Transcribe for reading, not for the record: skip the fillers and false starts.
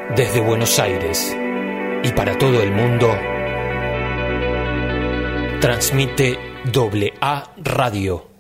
Desde Buenos Aires y para todo el mundo, transmite AA Radio.